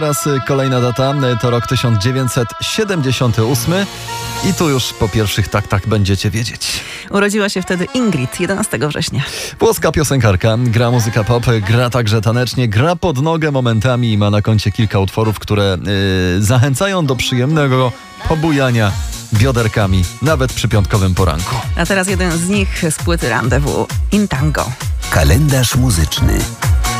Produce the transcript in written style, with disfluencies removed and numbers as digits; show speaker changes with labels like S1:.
S1: Teraz kolejna data, to rok 1978 i tu już po pierwszych taktach będziecie wiedzieć.
S2: Urodziła się wtedy Ingrid 11 września.
S1: Włoska piosenkarka, gra muzyka pop, gra także tanecznie, gra pod nogę momentami i ma na koncie kilka utworów, które zachęcają do przyjemnego pobujania bioderkami, nawet przy piątkowym poranku.
S2: A teraz jeden z nich z płyty Rendezvous, In Tango.
S3: Kalendarz muzyczny.